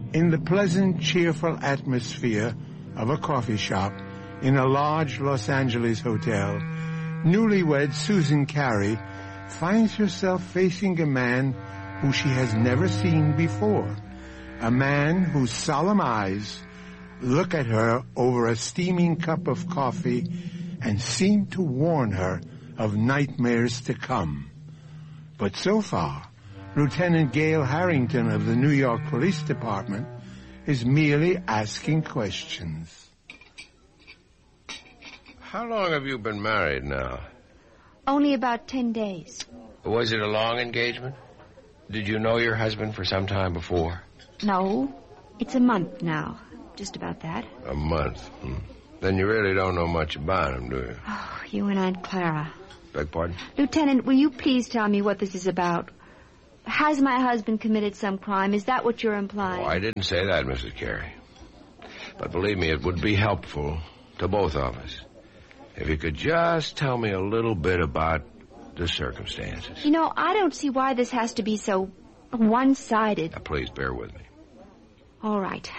In the pleasant, cheerful atmosphere of a coffee shop in a large Los Angeles hotel, newlywed Susan Carey finds herself facing a man who she has never seen before. A man whose solemn eyes look at her over a steaming cup of coffee and seem to warn her of nightmares to come. But so far, Lieutenant Gail Harrington of the New York Police Department is merely asking questions. How long have you been married now? Only about 10 days. Was it a long engagement? Did you know your husband for some time before? No, it's a month now. Just about that. A month? Then you really don't know much about him, do you? Oh, you and Aunt Clara. Beg pardon? Lieutenant, will you please tell me what this is about? Has my husband committed some crime? Is that what you're implying? Oh, I didn't say that, Mrs. Carey. But believe me, it would be helpful to both of us if you could just tell me a little bit about the circumstances. You know, I don't see why this has to be so one-sided. Now, please bear with me. All right.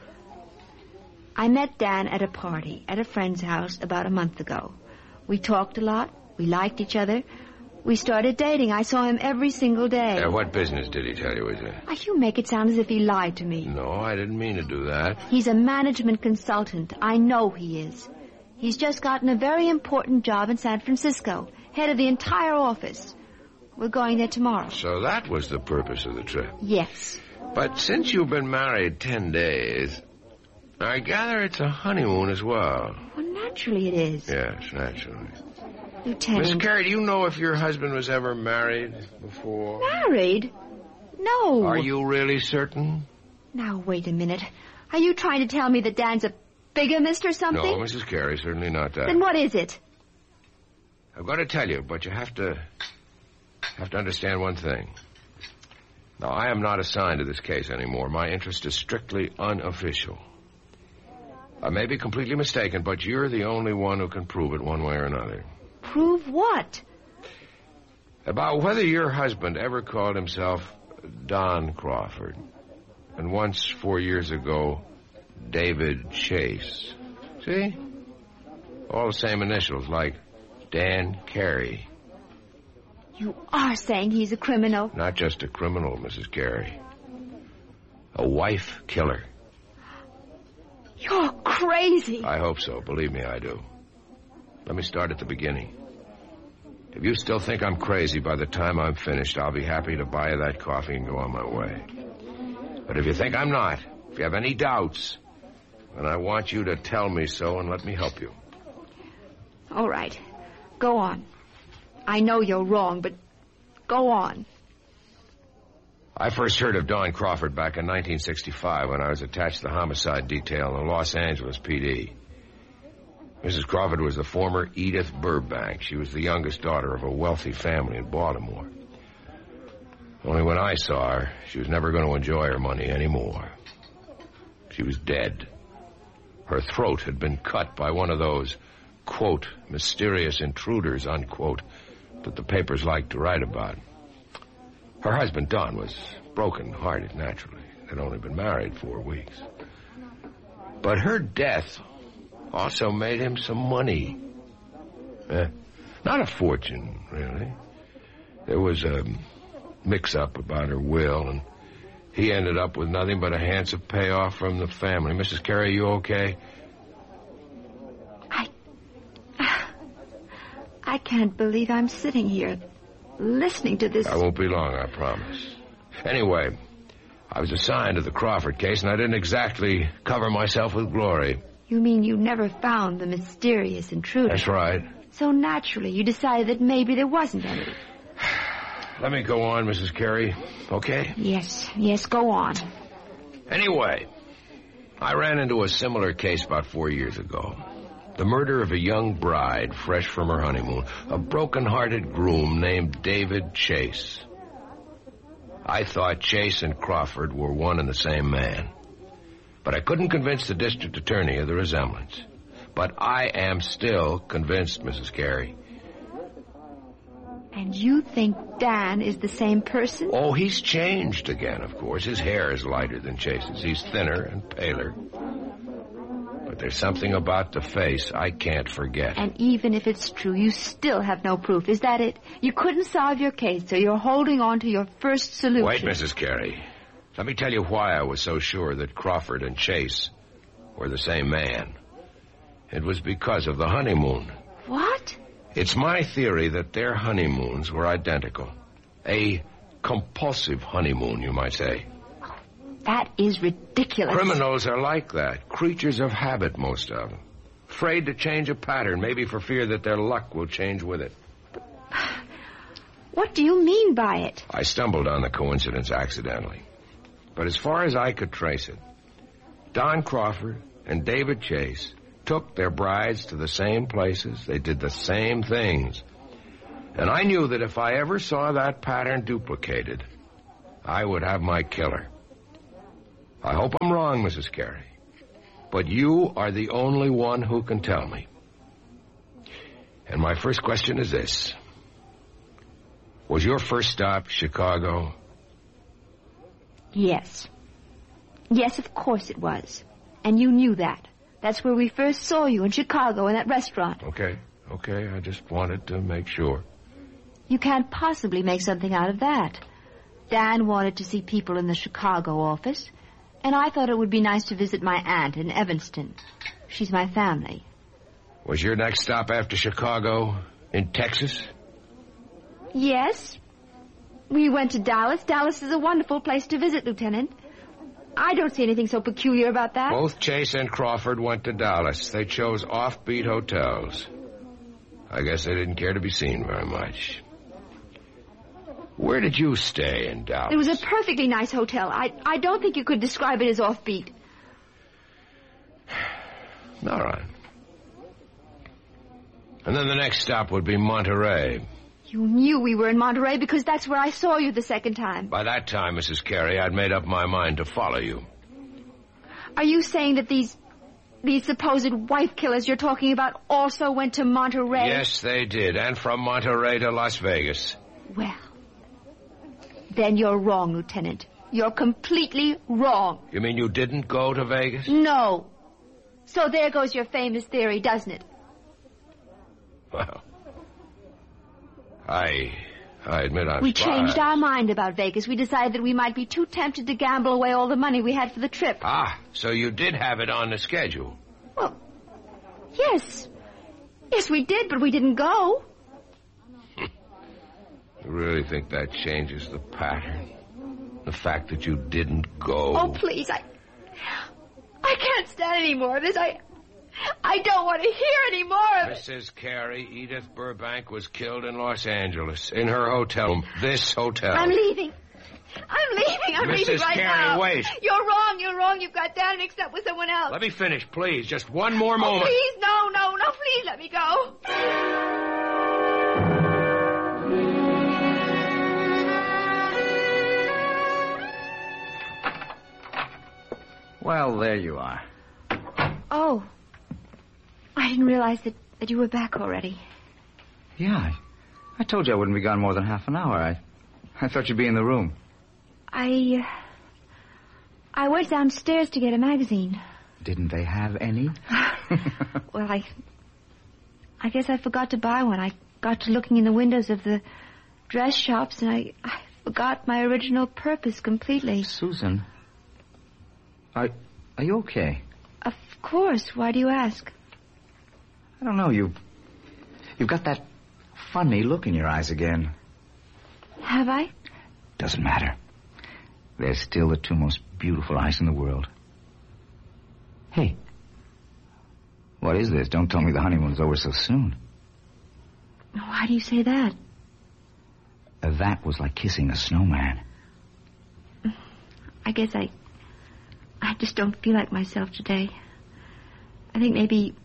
I met Dan at a party at a friend's house about a month ago. We talked a lot. We liked each other. We started dating. I saw him every single day. What business did he tell you he did? You make it sound as if he lied to me. No, I didn't mean to do that. He's a management consultant. I know he is. He's just gotten a very important job in San Francisco, head of the entire office. We're going there tomorrow. So that was the purpose of the trip? Yes. But since you've been married 10 days, I gather it's a honeymoon as well. Well, naturally it is. Yes, naturally. Lieutenant... Miss Carey, do you know if your husband was ever married before? Married? No. Are you really certain? Now, wait a minute. Are you trying to tell me that Dan's a bigamist or something? No, Mrs. Carey, certainly not that. Then what is it? I've got to tell you, but you have to understand one thing. Now, I am not assigned to this case anymore. My interest is strictly unofficial. I may be completely mistaken, but you're the only one who can prove it one way or another. Prove what? About whether your husband ever called himself Don Crawford, and once 4 years ago, David Chase. See? All the same initials, like Dan Carey. You are saying he's a criminal? Not just a criminal, Mrs. Carey. A wife killer. You're crazy. I hope so. Believe me, I do. Let me start at the beginning. If you still think I'm crazy by the time I'm finished, I'll be happy to buy you that coffee and go on my way. But if you think I'm not, if you have any doubts, then I want you to tell me so and let me help you. All right. Go on. I know you're wrong, but go on. I first heard of Don Crawford back in 1965 when I was attached to the homicide detail in the Los Angeles PD. Mrs. Crawford was the former Edith Burbank. She was the youngest daughter of a wealthy family in Baltimore. Only when I saw her, she was never going to enjoy her money anymore. She was dead. Her throat had been cut by one of those, quote, mysterious intruders, unquote, that the papers liked to write about. Her husband, Don, was broken-hearted, naturally. They'd only been married 4 weeks. But her death also made him some money. Not a fortune, really. There was a mix-up about her will, and he ended up with nothing but a handsome payoff from the family. Mrs. Carey, you okay? I can't believe I'm sitting here listening to this. I won't be long, I promise. Anyway, I was assigned to the Crawford case, and I didn't exactly cover myself with glory. You mean you never found the mysterious intruder? That's right. So naturally, you decided that maybe there wasn't any. Let me go on, Mrs. Carey, okay? Yes, go on. Anyway, I ran into a similar case about 4 years ago. The murder of a young bride fresh from her honeymoon, a broken-hearted groom named David Chase. I thought Chase and Crawford were one and the same man. But I couldn't convince the district attorney of the resemblance. But I am still convinced, Mrs. Carey. And you think Dan is the same person? Oh, he's changed again, of course. His hair is lighter than Chase's. He's thinner and paler. But there's something about the face I can't forget. And even if it's true, you still have no proof. Is that it? You couldn't solve your case, so you're holding on to your first solution. Wait, Mrs. Carey. Let me tell you why I was so sure that Crawford and Chase were the same man. It was because of the honeymoon. What? It's my theory that their honeymoons were identical. A compulsive honeymoon, you might say. That is ridiculous. Criminals are like that. Creatures of habit, most of them. Afraid to change a pattern, maybe for fear that their luck will change with it. What do you mean by it? I stumbled on the coincidence accidentally. But as far as I could trace it, Don Crawford and David Chase took their brides to the same places. They did the same things. And I knew that if I ever saw that pattern duplicated, I would have my killer. I hope I'm wrong, Mrs. Carey, but you are the only one who can tell me. And my first question is this. Was your first stop Chicago? Yes. Yes, of course it was. And you knew that. That's where we first saw you, in Chicago, in that restaurant. Okay. I just wanted to make sure. You can't possibly make something out of that. Dan wanted to see people in the Chicago office, and I thought it would be nice to visit my aunt in Evanston. She's my family. Was your next stop after Chicago in Texas? Yes. We went to Dallas. Dallas is a wonderful place to visit, Lieutenant. I don't see anything so peculiar about that. Both Chase and Crawford went to Dallas. They chose offbeat hotels. I guess they didn't care to be seen very much. Where did you stay in Dallas? It was a perfectly nice hotel. I don't think you could describe it as offbeat. All right. And then the next stop would be Monterey. You knew we were in Monterey because that's where I saw you the second time. By that time, Mrs. Carey, I'd made up my mind to follow you. Are you saying that these supposed wife killers you're talking about also went to Monterey? Yes, they did, and from Monterey to Las Vegas. Well, then you're wrong, Lieutenant. You're completely wrong. You mean you didn't go to Vegas? No. So there goes your famous theory, doesn't it? Well, I admit I'm We surprised. changed our mind about Vegas. We decided that we might be too tempted to gamble away all the money we had for the trip. Ah, so you did have it on the schedule. Well, yes. Yes, we did, but we didn't go. You really think that changes the pattern? The fact that you didn't go? Oh, please, I can't stand any more of this. I don't want to hear any more of it. Mrs. Carey, Edith Burbank was killed in Los Angeles, in her hotel room. This hotel. I'm leaving. I'm leaving Mrs. right Carey, now. wait. You're wrong. You've got Dan mixed up with someone else. Let me finish, please. Just one more moment. Please, no, please let me go. Well, there you are. Oh. I didn't realize that you were back already. Yeah, I told you I wouldn't be gone more than half an hour. I thought you'd be in the room. I went downstairs to get a magazine. Didn't they have any? Well, I guess I forgot to buy one. I got to looking in the windows of the dress shops, and I forgot my original purpose completely. Susan, are you okay? Of course. Why do you ask? I don't know. You've got that funny look in your eyes again. Have I? Doesn't matter. They're still the two most beautiful eyes in the world. Hey, what is this? Don't tell me the honeymoon's over so soon. Why do you say that? That was like kissing a snowman. I guess I just don't feel like myself today. I think maybe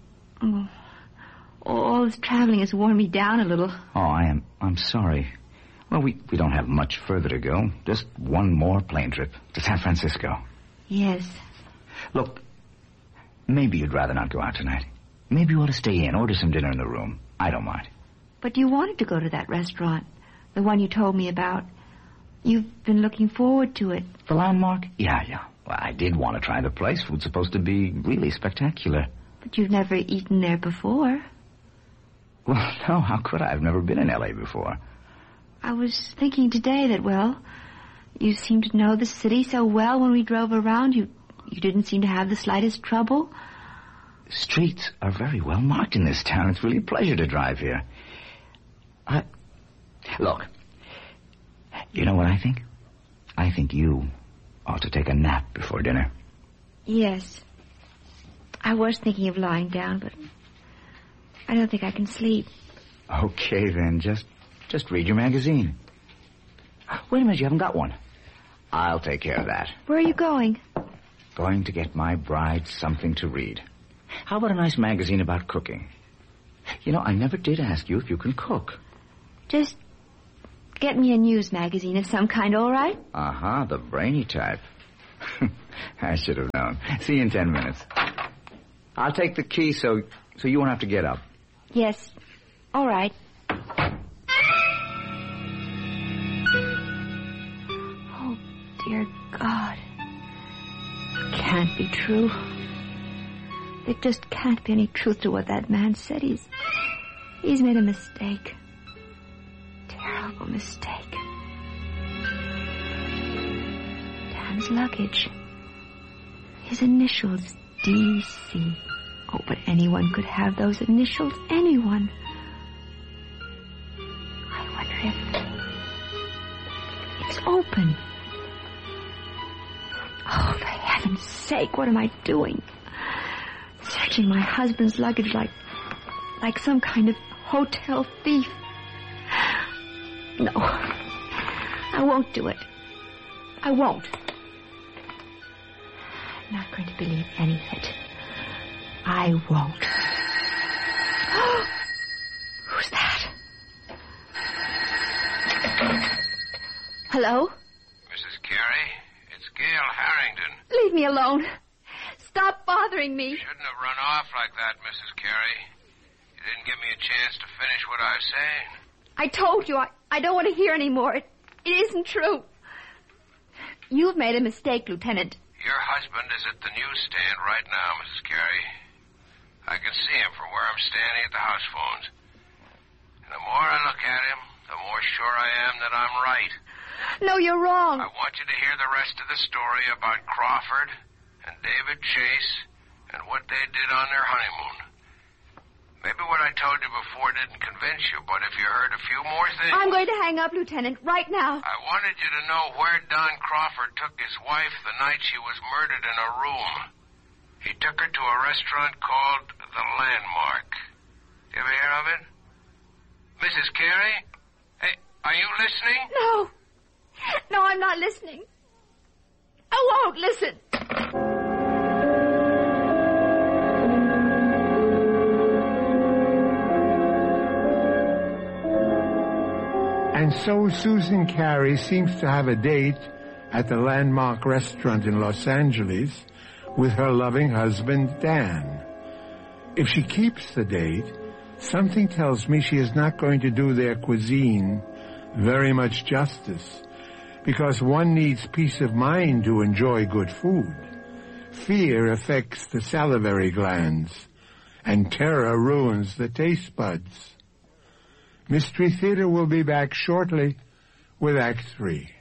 all this traveling has worn me down a little. Oh, I'm sorry. Well, we don't have much further to go. Just one more plane trip to San Francisco. Yes. Look, maybe you'd rather not go out tonight. Maybe you ought to stay in, order some dinner in the room. I don't mind. But you wanted to go to that restaurant. The one you told me about. You've been looking forward to it. The Landmark? Yeah. Well, I did want to try the place. Food's supposed to be really spectacular. But you've never eaten there before. Well, no, how could I? I've never been in L.A. before. I was thinking today that, well, you seemed to know the city so well when we drove around. You didn't seem to have the slightest trouble. The streets are very well marked in this town. It's really a pleasure to drive here. Look, you know what I think? I think you ought to take a nap before dinner. Yes. I was thinking of lying down, but I don't think I can sleep. Okay, then. Just read your magazine. Wait a minute, you haven't got one. I'll take care of that. Where are you going? Going to get my bride something to read. How about a nice magazine about cooking? You know, I never did ask you if you can cook. Just get me a news magazine of some kind, all right? Uh-huh, the brainy type. I should have known. See you in 10 minutes. I'll take the key so you won't have to get up. Yes, all right. Oh, dear God. It can't be true. There just can't be any truth to what that man said. He's made a mistake. Terrible mistake. Dan's luggage. His initials, D.C. Oh, but anyone could have those initials. Anyone. I wonder if it's open. Oh, for heaven's sake, what am I doing? Searching my husband's luggage like some kind of hotel thief. No, I won't do it. I won't. I'm not going to believe any of it. I won't. Who's that? Hello? Mrs. Carey, it's Gail Harrington. Leave me alone. Stop bothering me. You shouldn't have run off like that, Mrs. Carey. You didn't give me a chance to finish what I was saying. I told you, I don't want to hear any more. It isn't true. You've made a mistake, Lieutenant. Your husband is at the newsstand right now, Mrs. Carey. I can see him from where I'm standing at the house phones. And the more I look at him, the more sure I am that I'm right. No, you're wrong. I want you to hear the rest of the story about Crawford and David Chase and what they did on their honeymoon. Maybe what I told you before didn't convince you, but if you heard a few more things... I'm going to hang up, Lieutenant, right now. I wanted you to know where Don Crawford took his wife the night she was murdered in a room. He took her to a restaurant called The Landmark. You ever hear of it? Mrs. Carey? Hey, are you listening? No, I'm not listening. I won't listen. And so Susan Carey seems to have a date at the Landmark restaurant in Los Angeles with her loving husband, Dan. If she keeps the date, something tells me she is not going to do their cuisine very much justice, because one needs peace of mind to enjoy good food. Fear affects the salivary glands, and terror ruins the taste buds. Mystery Theater will be back shortly with Act 3.